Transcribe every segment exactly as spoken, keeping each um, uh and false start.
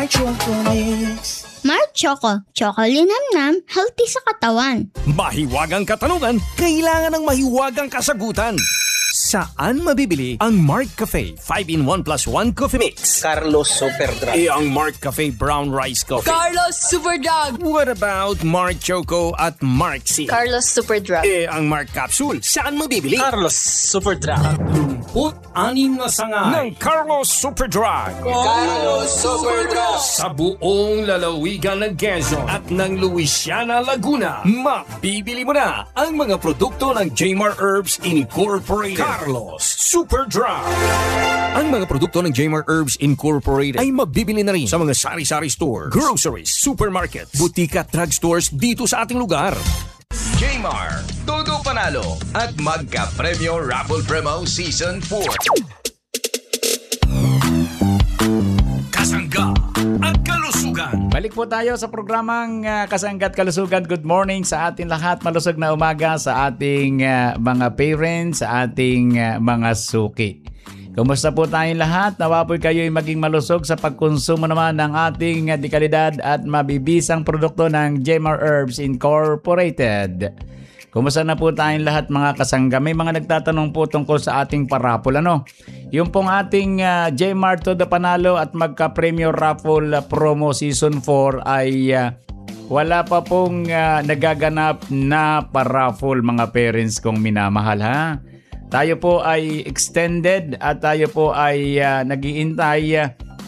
Mar Choco Mix. Mar Choco, Choco Linamnam, healthy sa katawan. Mahiwagang katanungan, kailangan ng mahiwagang kasagutan. Saan mabibili ang Mark Cafe five in one plus one Coffee Mix? Carlos Super Drug. Eh, ang Mark Cafe Brown Rice Coffee. Carlos Super Drug. What about Mark Choco at Mark C? Carlos Super Drug. Eh, ang Mark Capsule, saan mabibili? Carlos Super Drug. Tatlumpu't-anim na sangay ng Carlos Super Drug. Carlos Super Drug. Sa buong lalawigan ng Quezon at ng Luisiana, Laguna, mabibili mo na ang mga produkto ng J-Mar Herbs Incorporated. Carlos Super Drug. Ang mga produkto ng J-Mar Herbs Incorporated ay mabibili na rin sa mga sari-sari stores, groceries, supermarkets, butika at drugstores dito sa ating lugar. J-Mar, Todo Panalo at Magka-Premyo Raffle Promo Season four. Kasangga at Kalusugan. Balik po tayo sa programang uh, Kasangga at Kalusugan. Good morning sa ating lahat. Malusog na umaga sa ating uh, mga parents, sa ating uh, mga suki. Kumusta po tayong lahat? Nawa po kayo'y maging malusog sa pagkonsumo naman ng ating uh, dekalidad at mabibisang produkto ng J-Mar Herbs Incorporated. Kumusta na po tayong lahat mga kasangga? May mga nagtatanong po tungkol sa ating parapol. Ano? Yung pong ating uh, J-Mar Todo Panalo at Magka-Premyo Raffle uh, Promo Season four ay uh, wala pa pong uh, nagaganap na paraffle mga parents kong minamahal ha. Tayo po ay extended at tayo po ay uh, nag-iintay uh,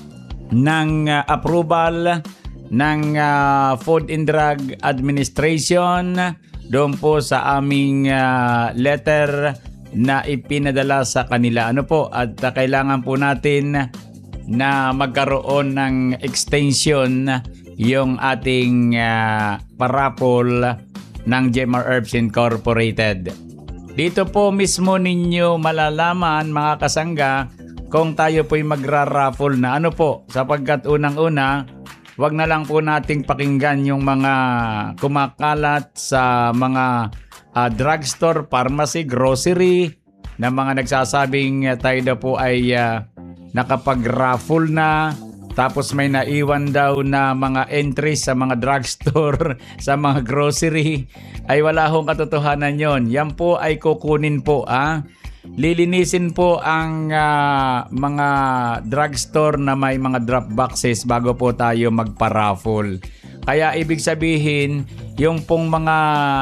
ng uh, approval ng uh, Food and Drug Administration doon po sa aming uh, letter na ipinadala sa kanila. Ano po, at uh, kailangan po natin na magkaroon ng extension yung ating uh, parapol ng J-Mar Herbs Incorporated. Dito po mismo ninyo malalaman mga kasangga kung tayo po'y magra-raffle na. Ano po, sapagkat unang-una, wag na lang po nating pakinggan yung mga kumakalat sa mga uh, drugstore, pharmacy, grocery na mga nagsasabing uh, tayo daw po ay uh, nakapag-raffle na tapos may naiwan daw na mga entries sa mga drugstore, sa mga grocery. Ay wala hong katotohanan yon. Yan po ay kukunin po ah. Lilinisin po ang uh, mga drugstore na may mga drop boxes bago po tayo magpa-raffle. Kaya ibig sabihin, yung pong mga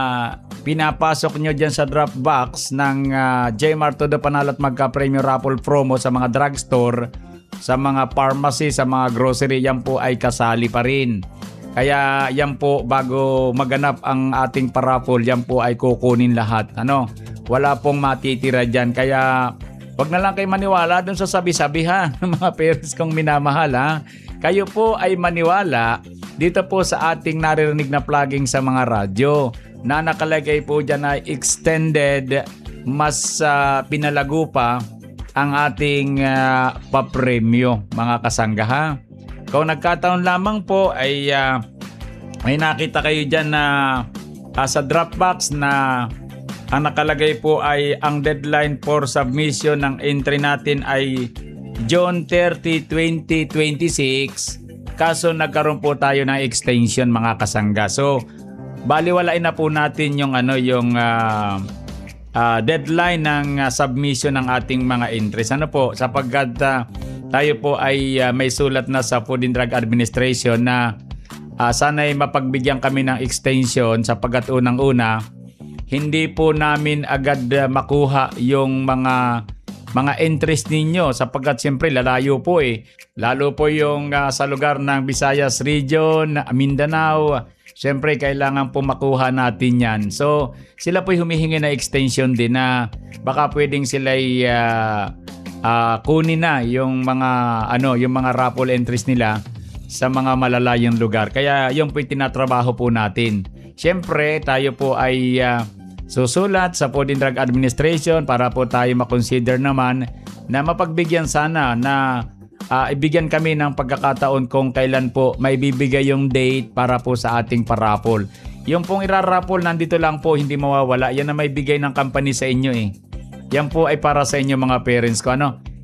pinapasok nyo dyan sa drop box ng uh, J-Mar Todo Panalo at Magka-Premyo Raffle Promo sa mga drugstore, sa mga pharmacy, sa mga grocery, yan po ay kasali pa rin. Kaya yan po, bago maganap ang ating paraffle, yan po ay kukunin lahat. Ano? Wala pong matitira dyan. Kaya wag na lang kayo maniwala dun sa sabi-sabi ha, ng mga parents kong minamahal ha. Kayo po ay maniwala dito po sa ating naririnig na plugging sa mga radyo na nakalagay po dyan ay extended, mas uh, pinalago pa ang ating uh, papremyo mga kasangga ha. Kung nagkataon lamang po ay uh, may nakita kayo dyan na uh, sa Dropbox na ang nakalagay po ay ang deadline for submission ng entry natin ay June thirtieth, twenty twenty-six. Kaso nagkaroon po tayo ng extension mga kasangga. So baliwalain na po natin yung ano yung uh, uh, deadline ng uh, submission ng ating mga entries. Ano po, sapagkat uh, tayo po ay uh, may sulat na sa Food and Drug Administration na uh, sana'y mapagbigyan kami ng extension sapagkat unang-una hindi po namin agad uh, makuha yung mga mga entries ninyo sapagkat siyempre lalayo po eh. Lalo po yung uh, sa lugar ng Visayas Region, Mindanao, siyempre kailangan po makuha natin yan. So sila po humihingi na extension din na baka pwedeng sila uh, uh, kunin na yung mga ano yung mga raffle entries nila sa mga malalayong lugar. Kaya yung po yung tinatrabaho po natin. Siyempre tayo po ay uh, susulat sa Food and Drug Administration para po tayo makonsider naman na mapagbigyan sana na uh, ibigyan kami ng pagkakataon kung kailan po may bibigay yung date para po sa ating paraffle. Yung pong iraraffle nandito lang po, hindi mawawala. Yan na may bigay ng company sa inyo eh. Yan po ay para sa inyo mga parents ko. Ano?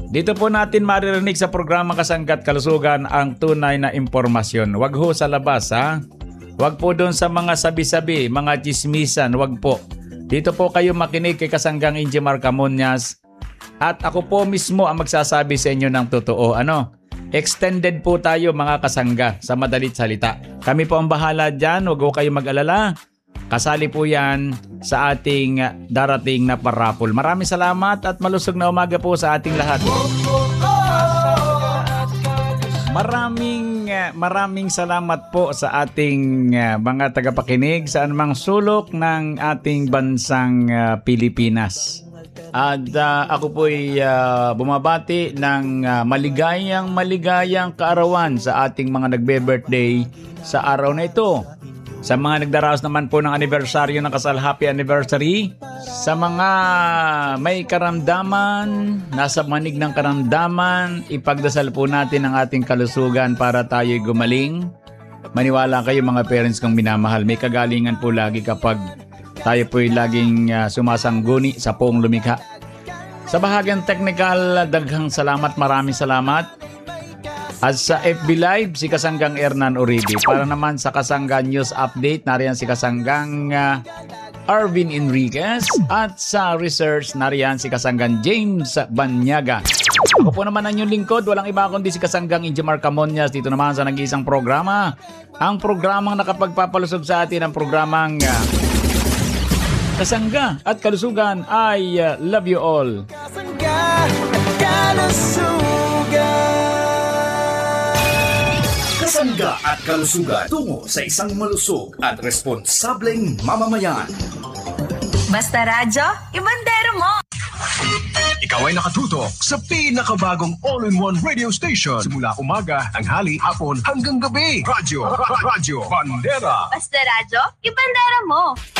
Dito po natin maririnig sa programa Kasanggat Kalusugan ang tunay na impormasyon. Wag ho sa labas, ha? Wag po doon sa mga sabi-sabi, mga chismisan, wag po. Dito po kayo makinig kay Kasanggang Injimar Camonias at ako po mismo ang magsasabi sa inyo ng totoo. Ano? Extended po tayo mga kasangga sa madalit salita. Kami po ang bahala dyan, wag ho kayo mag-alala. Kasali po yan sa ating darating na parapol. Maraming salamat at malusog na umaga po sa ating lahat. Maraming maraming salamat po sa ating mga tagapakinig sa anumang sulok ng ating bansang Pilipinas. At uh, ako po ay uh, bumabati ng uh, maligayang maligayang kaarawan sa ating mga nagbe-birthday sa araw na ito. Sa mga nagdaraos naman po ng anibersaryo ng kasal, happy anniversary. Sa mga may karamdaman, nasa manig ng karamdaman, ipagdasal po natin ang ating kalusugan para tayo'y gumaling. Maniwala kayo mga parents kong minamahal, may kagalingan po lagi kapag tayo po'y laging uh, sumasangguni sa poong lumikha. Sa bahagyang technical, daghang salamat, maraming salamat. At sa F B Live, si Kasanggang Hernan Uribe. Para naman sa Kasanggang News Update, nariyan si Kasanggang uh, Arvin Enriquez. At sa Research, nariyan si Kasanggang James Banyaga. Ako po naman ang inyong lingkod, walang iba kundi si Kasanggang Injimar Camonias. Dito naman sa nag-iisang programa. Ang programang nakapagpapalusog sa atin, ang programang uh, Kasangga at Kalusugan. I uh, love you all. Kasangga at Kalusugan. Kasangga at Kalusugan, tungo sa isang malusog at responsableng mamamayan. Basta radyo, ibandero mo! Ikaw ay nakatutok sa pinakabagong all-in-one radio station. Simula umaga, tanghali, hapon hanggang gabi. Radyo, Radyo Bandera. Basta radyo, ibandero mo!